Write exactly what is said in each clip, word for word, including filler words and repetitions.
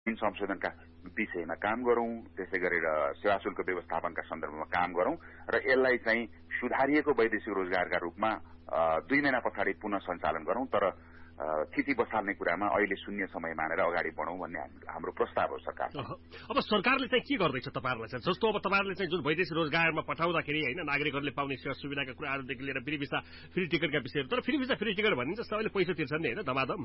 संशोधनका विषयमा काम गरौं, त्यसै गरेर सेवा शुल्क व्यवस्थापनका सन्दर्भमा काम गरौं र यसलाई चाहिँ सुधारिएको वैदेशिक रोजगारका रूपमा दुई महिना पछाडि पुनः सञ्चालन गरौं, तर थिति बसाल्ने कुरामा अहिले शून्य समय मानेर अगाडि बढौं भन्ने हाम्रो प्रस्ताव हो सरकार। अब सरकारले चाहिँ के गर्दैछ तपाईहरुलाई चाहिँ? जस्तो अब तपाईहरुले चाहिँ जुन वैदेशिक रोजगारमा पठाउँदाखेरि हैन नागरिकहरूले पाउने सेवा सुविधाका कुराहरुदेखि लिएर फ्री भिसा फ्री टिकटका विषयहरु, तर फ्री भिसा फ्री टिकट भनिन्छ सबैले पैसा तिर्छन् नि हैन दमादम।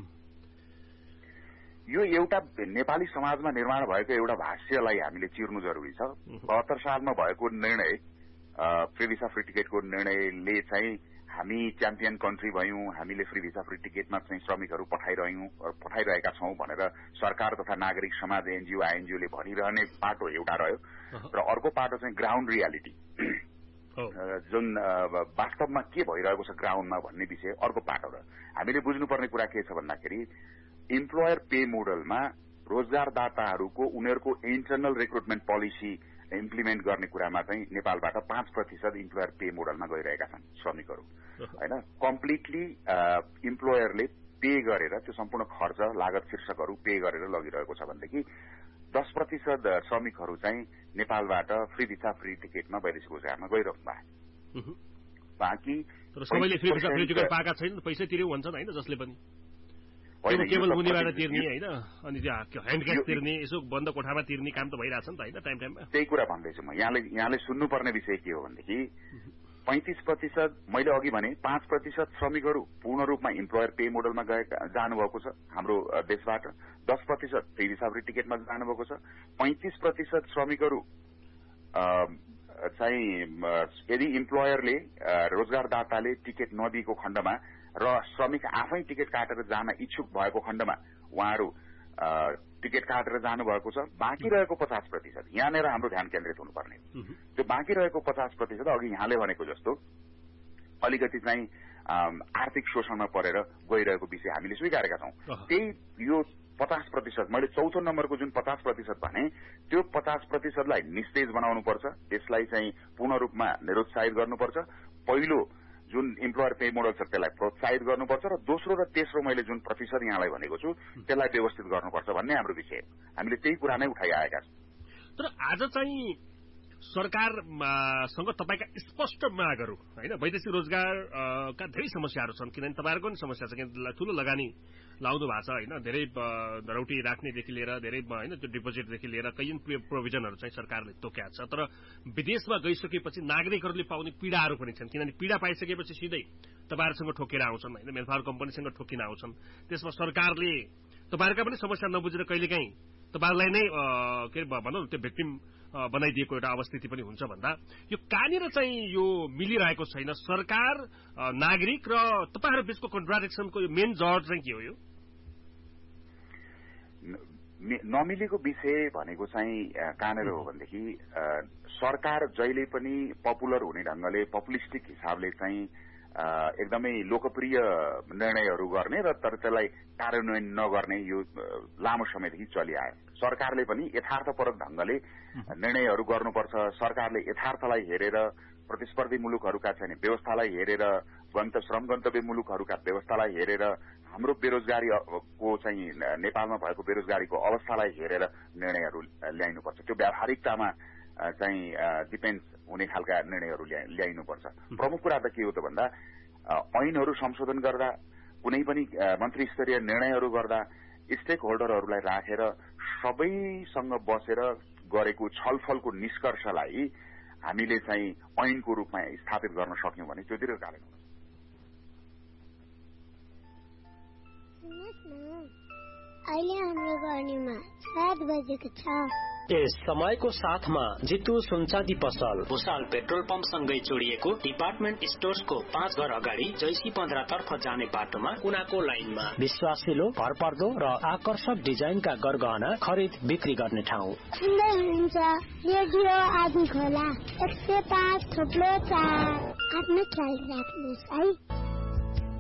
यो एउटा नेपाली समाजमा निर्माण भएको एउटा भाष्यलाई हामीले चिर्नु जरुरी छ। बहत्तर सालमा भएको निर्णय फ्री भिसा फ्री टिकटको निर्णयले चाहिँ हामी च्याम्पियन कन्ट्री भयौं, हामीले फ्री भिसा फ्री टिकटमा चाहिँ श्रमिकहरू पठाइरह्यौं पठाइरहेका छौं भनेर सरकार तथा नागरिक समाज एनजीओ आइएनजीओले भनिरहने पाटो एउटा रह्यो र अर्को पाटो चाहिँ ग्राउन्ड रियालिटी जुन वास्तवमा के भइरहेको छ ग्राउन्डमा भन्ने विषय अर्को पाटो र हामीले बुझ्नुपर्ने कुरा के छ भन्दाखेरि इम्प्लोयर पे मोडलमा रोजगारदाताहरूको उनीहरूको इन्टरनल रिक्रुटमेन्ट पोलिसी इम्प्लिमेन्ट गर्ने कुरामा चाहिँ नेपालबाट पाँच प्रतिशत इम्प्लोयर पे मोडलमा गइरहेका छन् श्रमिकहरू हैन। कम्प्लिटली इम्प्लोयरले पे गरेर त्यो सम्पूर्ण खर्च लागत शीर्षकहरू पे गरेर लगिरहेको छ भनेदेखि दस प्रतिशत श्रमिकहरू चाहिँ नेपालबाट फ्री भिसा फ्री टिकटमा वैदेशिक रोजगारमा गइरहनु भएको। बाँकी सबैले फ्री भिसा फ्री टिकट पाएका छैनन्, पैसा तिर्यौ भन्छन् हैन जसले पनि केवल मुनिबाट तिर्ने हैन, अनि त्यो ह्यान्ड क्यास तिर्ने, यसो बन्द कोठामा तिर्ने काम त भइरहेछ नि त हैन टाइम टाइममा। त्यही कुरा भन्दैछु म। यहाँले यहाँले सुन्नुपर्ने विषय के हो भनेदेखि पैंतीस प्रतिशत मैले अघि भने पाँच प्रतिशत श्रमिकहरू पूर्ण रूपमा इम्प्लोयर पे मोडलमा गएका जानुभएको छ हाम्रो देशबाट, दस प्रतिशत फ्री भिसा फ्री टिकटमा जानुभएको छ, पैंतीस प्रतिशत श्रमिकहरू चाहिँ यदि इम्प्लोयरले रोजगारदाताले टिकट नदिएको खण्डमा र श्रमिक आफै टिकट काटेर जान इच्छुक भएको खण्डमा उहाँहरू टिकट काटेर जानुभएको छ। बाँकी रहेको पचास प्रतिशत यहाँनिर हाम्रो ध्यान केन्द्रित हुनुपर्ने, त्यो बाँकी रहेको पचास प्रतिशत अघि यहाँले भनेको जस्तो अलिकति चाहिँ आर्थिक शोषणमा परेर गइरहेको विषय हामीले स्वीकारेका छौं। त्यही यो पचास प्रतिशत मैले चौथो नम्बरको जुन पचास प्रतिशत भने त्यो पचास प्रतिशतलाई निस्तेज बनाउनुपर्छ, त्यसलाई चाहिँ पूर्ण रूपमा निरुत्साहित गर्नुपर्छ। पहिलो जुन इम्प्लोयर पे मोडल छ त्यसलाई प्रोत्साहित गर्नुपर्छ र दोस्रो र तेस्रो मैले जुन प्रतिशत यहाँलाई भनेको छु त्यसलाई व्यवस्थित गर्नुपर्छ भन्ने हाम्रो विषय। हामीले त्यही कुरा नै उठाइआएका छौं। तर आज चाहिँ सरकारसँग तपाईका स्पष्ट मागहरू हैन, वैदेशिक रोजगारका धेरै समस्याहरू छन्, किनभने तपाईहरुको पनि समस्या छ, किन ठूलो लगानी लाउनु भएको छ हैन, धेरै रौटी राख्नेदेखि लिएर धेरै हैन त्यो डिपोजिटदेखि लिएर कैयन प्रोभिजनहरू चाहिँ सरकारले तोकेको छ। तर विदेशमा गइसकेपछि नागरिकहरूले पाउने पीडाहरू पनि छन्, किनभने पीडा पाइसकेपछि सिधै तपाईहरुसँग ठोकेर आउँछन् हैन, मेलफार कम्पनीसँग ठोकिन आउँछन्। त्यसमा सरकारले तपाईहरुका पनि समस्या नबुझेर कहिलेकाहीँ तपाईहरुलाई नै के भनौं त्यो भिक्टिम बनाइदिएको एउटा अवस्थिति पनि हुन्छ भन्दा यो कहाँनिर चाहिँ यो मिलिरहेको छैन सरकार नागरिक र तपाईहरु बीचको कन्ट्राडिक्सनको यो मेन जड चाहिँ के हो? यो नमिलेको विषय भनेको चाहिँ कहाँनिर हो भनेदेखि सरकार जहिले पनि पपुलर हुने ढंगले पपुलिस्टिक हिसाबले चाहिँ एकदमै लोकप्रिय निर्णयहरू गर्ने र तर त्यसलाई कार्यान्वयन नगर्ने यो लामो समयदेखि चलिआयो। सरकारले पनि यथार्थपरक ढंगले निर्णयहरू गर्नुपर्छ। सरकारले यथार्थलाई हेरेर प्रतिस्पर्धी मुलुकहरूका चाहिँ व्यवस्थालाई हेरेर गन्त श्रम गन्तव्य मुलुकहरूका व्यवस्थालाई हेरेर हाम्रो बेरोजगारीको चाहिँ नेपालमा भएको बेरोजगारीको अवस्थालाई हेरेर निर्णयहरू ल्याइनुपर्छ। त्यो व्यावहारिकतामा चाहिँ डिपेन्ड हुने खालका निर्णयहरू ल्याइनुपर्छ। प्रमुख कुरा त के हो त भन्दा ऐनहरू संशोधन गर्दा कुनै पनि मन्त्री स्तरीय निर्णयहरू गर्दा स्टेक होल्डरहरूलाई राखेर सबैसँग बसेर गरेको छलफलको निष्कर्षलाई हामीले चाहिँ ऐनको रूपमा स्थापित गर्न सक्यौं भने त्यो दीर्घकालीन हुन्छ। अहिले हाम्रो गर्नीमा सात बजेको छ। यस समयको साथमा जितु सुनचाँदी पसल भुसाल पेट्रोल पम्प सँगै जोडिएको डिपार्टमेन्ट स्टोर्सको पाँच घर अगाडि जैसी पन्ध्र तर्फ जाने बाटोमा कुनाको लाइनमा विश्वासिलो भरपर्दो र आकर्षक डिजाइनका गरगहना खरिद बिक्री गर्ने ठाउँ। सुन्दै हुनुहुन्छ रेडियो आदि खोला एक सय पाँच थोप्लो चार। आफ्नो ख्याल राख्नुहोस् है।